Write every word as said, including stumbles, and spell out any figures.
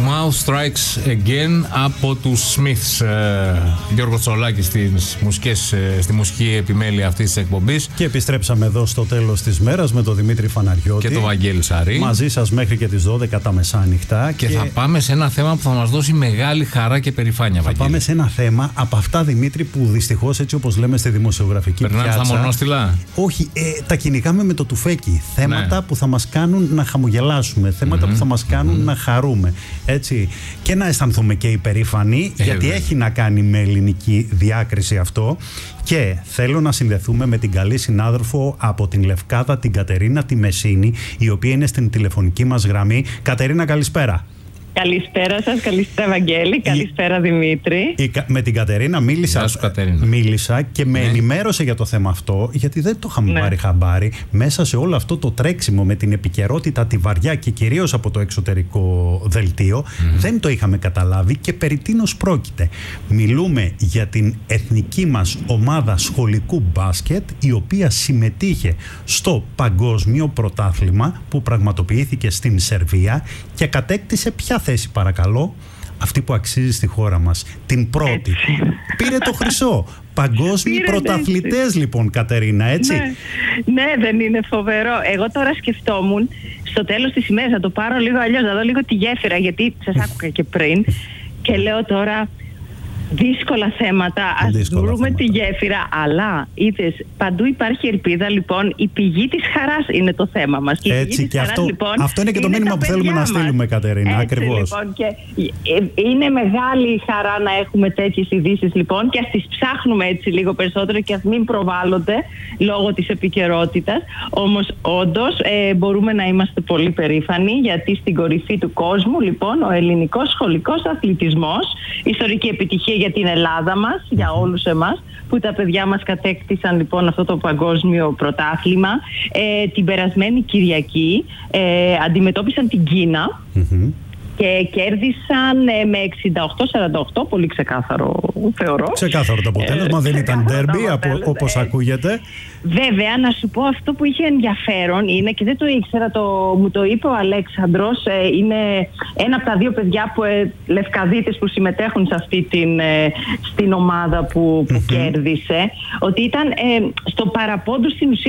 Mouth Strikes Again από τους Smiths. ε, Γιώργο Τσολάκη στις μουσικές, ε, στη μουσική επιμέλεια αυτής της εκπομπής. Και επιστρέψαμε εδώ στο τέλος της μέρας με τον Δημήτρη Φαναριώτη Και τον Βαγγέλη Σαρή. Μαζί σας μέχρι και τις δώδεκα τα μεσάνυχτα. Και, και θα πάμε σε ένα θέμα που θα μας δώσει μεγάλη χαρά και περηφάνεια, θα Βαγγέλη. πάμε σε ένα θέμα από αυτά, Δημήτρη, που δυστυχώς, έτσι όπως λέμε στη δημοσιογραφική Περνάμε πιάτσα, στα μονόστιλα. Όχι, ε, τα κυνηγάμε με το τουφέκι. Θέματα Ναι. που θα μας κάνουν να χαμογελάσουμε, θέματα mm-hmm. που θα μας κάνουν mm-hmm. να χαρούμε. Έτσι. Και να αισθανθούμε και υπερήφανοι, ε, γιατί βέβαια. έχει να κάνει με ελληνική διάκριση αυτό. Και θέλω να συνδεθούμε με την καλή συνάδελφο από την Λευκάδα, την Κατερίνα τη Μεσίνη, η οποία είναι στην τηλεφωνική μας γραμμή. Κατερίνα, καλησπέρα. Καλησπέρα σας, καλησπέρα Βαγγέλη, καλησπέρα Δημήτρη. Η, με την Κατερίνα μίλησα, σου, Κατερίνα. μίλησα και με ναι. ενημέρωσε για το θέμα αυτό, γιατί δεν το είχαμε ναι. πάρει χαμπάρι. Μέσα σε όλο αυτό το τρέξιμο με την επικαιρότητα τη βαριά και κυρίως από το εξωτερικό δελτίο, mm. δεν το είχαμε καταλάβει και περί τίνος πρόκειται. Μιλούμε για την εθνική μας ομάδα σχολικού μπάσκετ, η οποία συμμετείχε στο παγκόσμιο πρωτάθλημα που πραγματοποιήθηκε στην Σερβία και κατέκτησε ποια θέση, παρακαλώ? Αυτή που αξίζει στη χώρα μας. Την πρώτη. Έτσι. Πήρε το χρυσό. Παγκόσμιοι Πήρε, πρωταθλητές, έτσι. λοιπόν, Κατερίνα, έτσι. Ναι. ναι, δεν είναι φοβερό. Εγώ τώρα σκεφτόμουν στο τέλος της ημέρας να το πάρω λίγο αλλιώς, να δω λίγο τη γέφυρα, γιατί σας άκουγα και πριν και λέω τώρα δύσκολα θέματα, ας βρούμε τη γέφυρα, αλλά είδες, παντού υπάρχει ελπίδα. Λοιπόν, η πηγή της χαράς είναι το θέμα μας. Και έτσι, η πηγή και της χαράς, αυτό, λοιπόν, αυτό είναι και το είναι μήνυμα που θέλουμε να μας. στείλουμε, Κατερίνα. Έτσι, Ακριβώς. Λοιπόν, και είναι μεγάλη χαρά να έχουμε τέτοιες ειδήσεις, λοιπόν, και ας τις ψάχνουμε έτσι λίγο περισσότερο και ας μην προβάλλονται λόγω της επικαιρότητας. Όμως, όντως, ε, μπορούμε να είμαστε πολύ περήφανοι, γιατί στην κορυφή του κόσμου, λοιπόν, ο ελληνικός σχολικός αθλητισμός, ιστορική επιτυχία για την Ελλάδα μας, για όλους εμάς, που τα παιδιά μας κατέκτησαν λοιπόν αυτό το παγκόσμιο πρωτάθλημα. Ε, την περασμένη Κυριακή ε, αντιμετώπισαν την Κίνα mm-hmm. και κέρδισαν ε, με εξήντα οκτώ σαράντα οκτώ, πολύ ξεκάθαρο θεωρώ. Ξεκάθαρο το αποτέλεσμα, ε, δεν ήταν ντέρμπι όπως ε, ακούγεται. Βέβαια, να σου πω, αυτό που είχε ενδιαφέρον είναι, και δεν το ήξερα, το, μου το είπε ο Αλέξανδρος, ε, είναι ένα από τα δύο παιδιά που, ε, λευκαδίτες που συμμετέχουν σε αυτή την, ε, στην ομάδα που, που mm-hmm. κέρδισε, ότι ήταν ε, στο παραπόντου στην ουσία